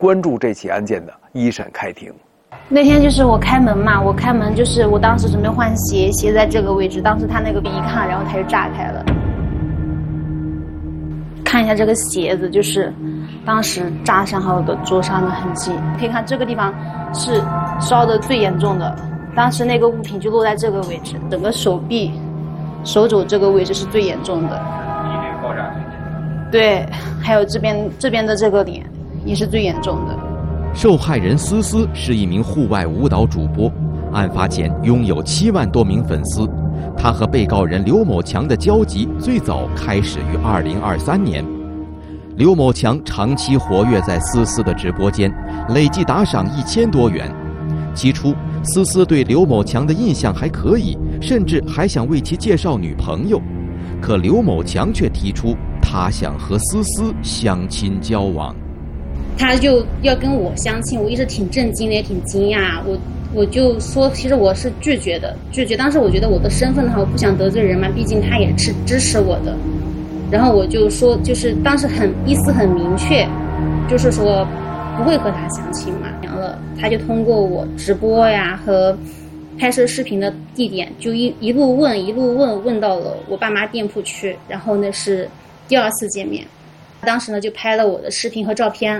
关注这起案件的一审开庭。 那天就是我开门嘛，我开门就是我当时准备换鞋，鞋在这个位置，当时他那个一看，然后他就炸开了。看一下这个鞋子，就是当时炸伤后的灼伤的痕迹，可以看这个地方是烧的最严重的，当时那个物品就落在这个位置，整个手臂、手肘这个位置是最严重的。 一律爆炸最严重。 对，还有这边的这个脸也是最严重的。 受害人思思是一名户外舞蹈主播，案发前拥有7万多名粉丝。他和被告人刘某强的交集最早开始于2023年。刘某强长期活跃在思思的直播间，累计打赏1000多元。起初，思思对刘某强的印象还可以，甚至还想为其介绍女朋友。可刘某强却提出，他想和思思相亲交往。 他就要跟我相亲，我一直挺震惊的，也挺惊讶。我就说，其实我是拒绝的。当时我觉得我的身份的话，我不想得罪人嘛，毕竟他也是支持我的。然后我就说，就是当时意思很明确，就是说不会和他相亲嘛。然后他就通过我直播呀和拍摄视频的地点，就一路问到了我爸妈店铺去。然后那是第2次见面，当时呢就拍了我的视频和照片。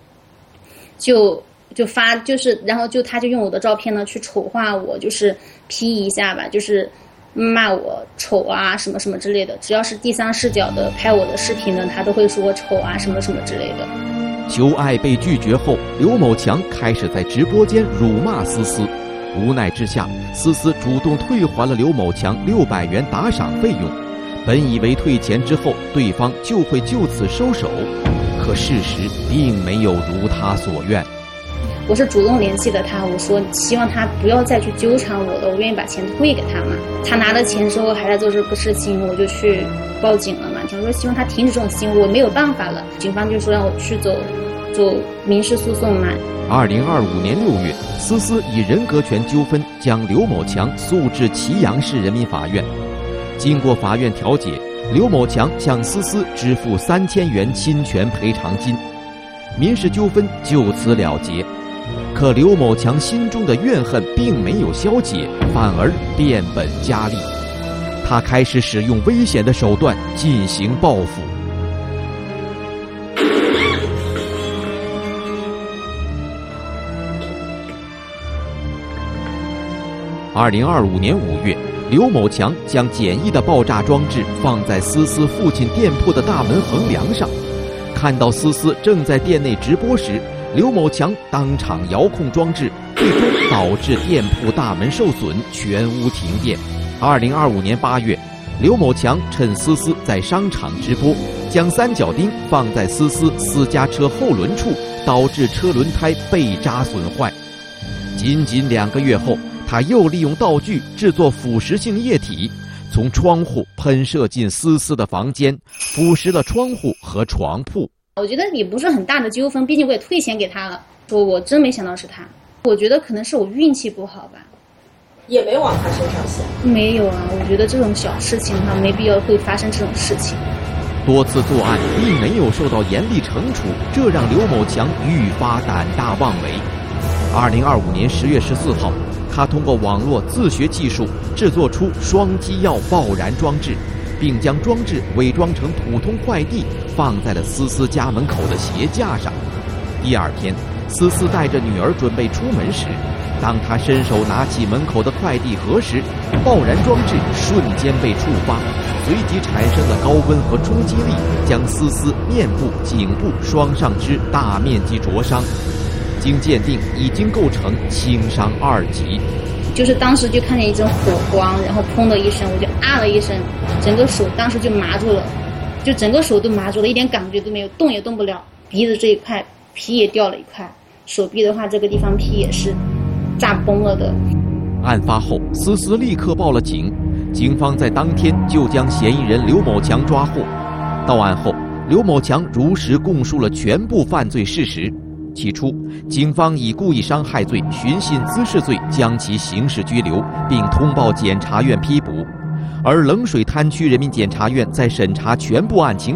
就发，就是然后他就用我的照片呢去丑化我，就是 P 一下吧，就是骂我丑啊什么什么之类的。只要是第3视角的拍我的视频呢，他都会说我丑啊什么什么之类的。 求爱被拒绝后，刘某强开始在直播间辱骂思思。无奈之下，思思主动退还了刘某强600元打赏费用。本以为退钱之后对方就会就此收手，可事实并没有如他所愿。 我是主动联系的他，我说希望他不要再去纠缠我了，我愿意把钱退给他嘛。他拿了钱之后还在做这个事情，我就去报警了嘛。我说希望他停止这种行为，我没有办法了。警方就说让我去走民事诉讼嘛。 2025年6月，思思以人格权纠纷将刘某强诉至祁阳市人民法院。经过法院调解，刘某强向思思支付3000元侵权赔偿金，民事纠纷就此了结。可刘某强心中的怨恨并没有消解，反而变本加厉。他开始使用危险的手段进行报复。2025年5月，刘某强将简易的爆炸装置放在思思父亲店铺的大门横梁上。看到思思正在店内直播时，刘某强当场遥控装置，最终导致店铺大门受损，全屋停电。2025年8月，刘某强趁思思在商场直播，将3角钉放在思思私家车后轮处，导致车轮胎被扎损坏。仅2个月后，他又利用道具制作腐蚀性液体，从窗户喷射进思思的房间，腐蚀了窗户和床铺。 我觉得也不是很大的纠纷，毕竟我也退钱给他了。我真没想到是他，我觉得可能是我运气不好吧。 也没往他身上想。 没有啊，我觉得这种小事情哈，没必要会发生这种事情。 多次作案并没有受到严厉惩处，这让刘某强愈发胆大妄为。2025年10月14号，他通过网络自学技术制作出双击药爆燃装置，并将装置伪装成普通快递，放在了思思家门口的鞋架上。第2天，思思带着女儿准备出门时，当他伸手拿起门口的快递盒时，爆燃装置瞬间被触发，随即产生了高温和冲击力，将思思面部、颈部、双上肢大面积灼伤。经鉴定，已经构成轻伤2级。 就是当时就看见一阵火光，然后砰的一声，我就啊了一声，整个手当时就麻住了，就整个手都麻住了，一点感觉都没有，动也动不了。鼻子这一块皮也掉了一块，手臂的话这个地方皮也是炸崩了的。 案发后，思思立刻报了警，警方在当天就将嫌疑人刘某强抓获。到案后，刘某强如实供述了全部犯罪事实。起初，警方以故意伤害罪、寻衅滋事罪将其刑事拘留，并通报检察院批捕。而冷水滩区人民检察院在审查全部案情